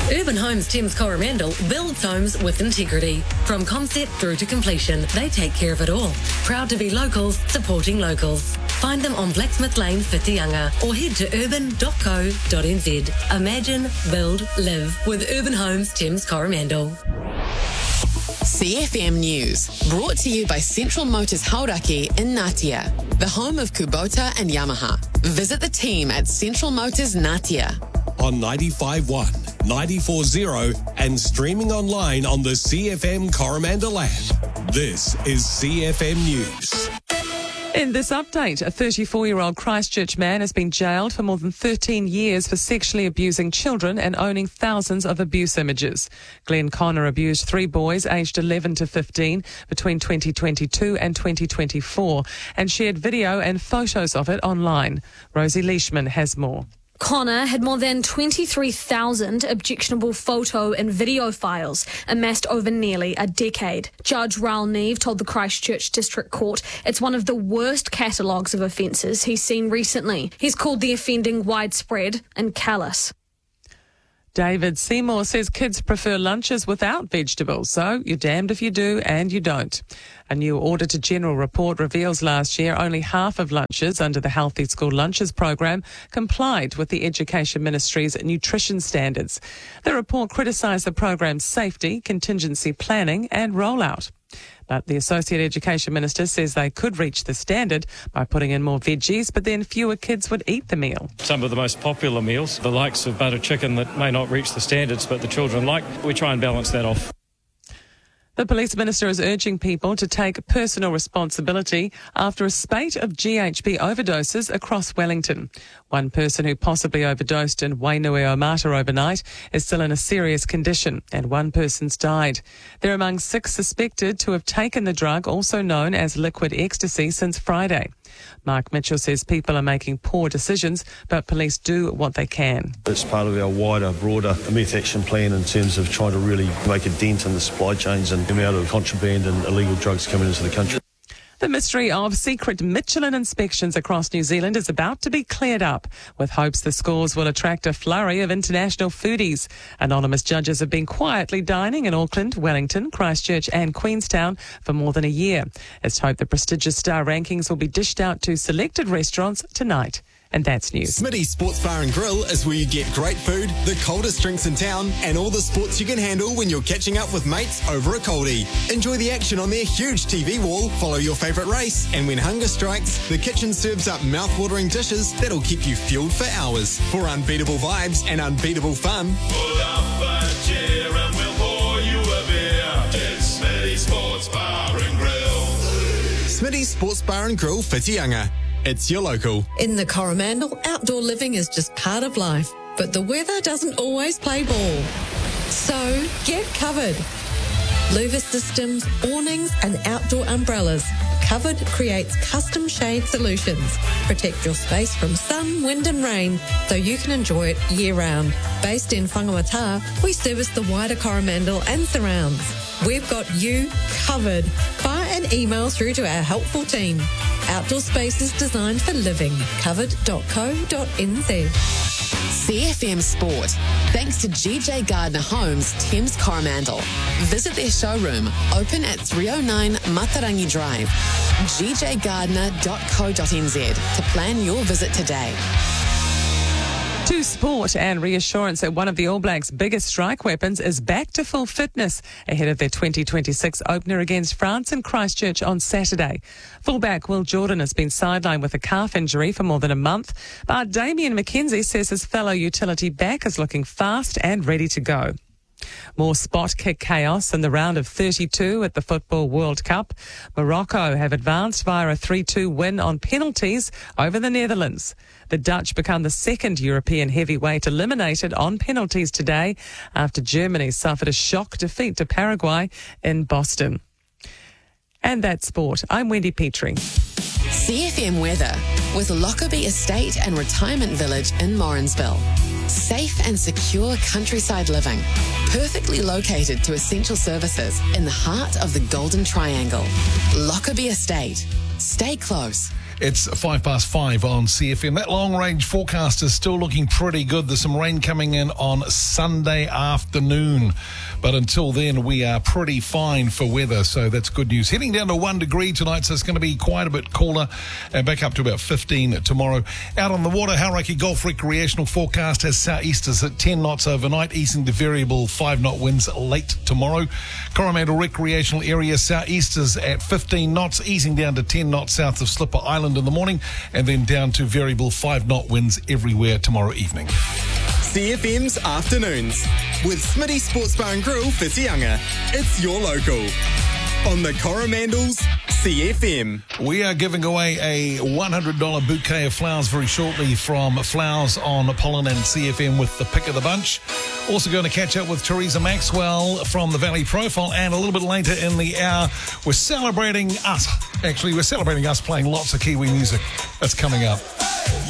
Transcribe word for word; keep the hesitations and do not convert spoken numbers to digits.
Urban Homes Thames Coromandel builds homes with integrity. From concept through to completion, they take care of it all. Proud to be locals, supporting locals. Find them on Blacksmith Lane, Whitianga, or head to urban dot co dot n z. Imagine, build, live with Urban Homes Thames Coromandel. C F M News, brought to you by Central Motors Hauraki in Ngatea, the home of Kubota and Yamaha. Visit the team at Central Motors Ngatea. On ninety-five point one, ninety-four point zero and streaming online on the C F M Coromandel app. This is C F M News. In this update, a thirty-four-year-old Christchurch man has been jailed for more than thirteen years for sexually abusing children and owning thousands of abuse images. Glenn Connor abused three boys aged eleven to fifteen between twenty twenty-two and twenty twenty-four and shared video and photos of it online. Rosie Leishman has more. Connor had more than twenty-three thousand objectionable photo and video files amassed over nearly a decade. Judge Raul Neve told the Christchurch District Court it's one of the worst catalogues of offences he's seen recently. He's called the offending widespread and callous. David Seymour says kids prefer lunches without vegetables, so you're damned if you do and you don't. A new Auditor General report reveals last year only half of lunches under the Healthy School Lunches program complied with the Education Ministry's nutrition standards. The report criticised the program's safety, contingency planning and rollout. But the Associate Education Minister says they could reach the standard by putting in more veggies, but then fewer kids would eat the meal. Some of the most popular meals, the likes of butter chicken that may not reach the standards but the children like, we try and balance that off. The Police Minister is urging people to take personal responsibility after a spate of G H B overdoses across Wellington. One person who possibly overdosed in Wainuiomata overnight is still in a serious condition and one person's died. They're among six suspected to have taken the drug, also known as liquid ecstasy, since Friday. Mark Mitchell says people are making poor decisions, but police do what they can. It's part of our wider, broader meth action plan in terms of trying to really make a dent in the supply chains and the amount of contraband and illegal drugs coming into the country. The mystery of secret Michelin inspections across New Zealand is about to be cleared up, with hopes the scores will attract a flurry of international foodies. Anonymous judges have been quietly dining in Auckland, Wellington, Christchurch and Queenstown for more than a year. It's hoped the prestigious star rankings will be dished out to selected restaurants tonight. And that's news. Smitty's Sports Bar and Grill is where you get great food, the coldest drinks in town, and all the sports you can handle when you're catching up with mates over a coldie. Enjoy the action on their huge T V wall, follow your favourite race, and when hunger strikes, the kitchen serves up mouth-watering dishes that'll keep you fueled for hours. For unbeatable vibes and unbeatable fun, pull up a chair and we'll pour you a beer. It's Smitty's Sports Bar and Grill. Smitty's Sports Bar and Grill, Whitianga. It's your local. In the Coromandel, outdoor living is just part of life, but the weather doesn't always play ball. So get covered. Louver systems, awnings and outdoor umbrellas. Covered creates custom shade solutions. Protect your space from sun, wind and rain so you can enjoy it year round. Based in Whangamata, we service the wider Coromandel and surrounds. We've got you covered. Fire an email through to our helpful team. Outdoor spaces designed for living. covered dot co dot n z. C F M Sport, thanks to G J Gardner Homes, Thames Coromandel. Visit their showroom, open at three oh nine Matarangi Drive. g j gardner dot co dot n z to plan your visit today. To sport and reassurance that one of the All Blacks' biggest strike weapons is back to full fitness ahead of their twenty twenty-six opener against France in Christchurch on Saturday. Fullback Will Jordan has been sidelined with a calf injury for more than a month, but Damien McKenzie says his fellow utility back is looking fast and ready to go. More spot kick chaos in the round of thirty-two at the Football World Cup. Morocco have advanced via a three two win on penalties over the Netherlands. The Dutch become the second European heavyweight eliminated on penalties today after Germany suffered a shock defeat to Paraguay in Boston. And that's sport. I'm Wendy Petrie. C F M weather with Lockerbie Estate and Retirement Village in Morrinsville. Safe and secure countryside living, perfectly located to essential services in the heart of the Golden Triangle. Lockerbie Estate. Stay close. It's five past five on C F M. That long-range forecast is still looking pretty good. There's some rain coming in on Sunday afternoon. But until then, we are pretty fine for weather, so that's good news. Heading down to one degree tonight, so it's going to be quite a bit cooler, and back up to about fifteen tomorrow. Out on the water, Hauraki Golf recreational forecast has southeasters at ten knots overnight, easing to variable five-knot winds late tomorrow. Coromandel recreational area, southeasters at fifteen knots, easing down to ten knots south of Slipper Island in the morning, and then down to variable five-knot winds everywhere tomorrow evening. C F M's Afternoons with Smitty Sports Bar and Grill, Whitianga. It's your local. On the Coromandel's C F M. We are giving away a one hundred dollars bouquet of flowers very shortly from Flowers on Pollen and C F M with the pick of the bunch. Also going to catch up with Teresa Maxwell from the Valley Profile, and a little bit later in the hour, we're celebrating us. Actually, we're celebrating us playing lots of Kiwi music. That's coming up.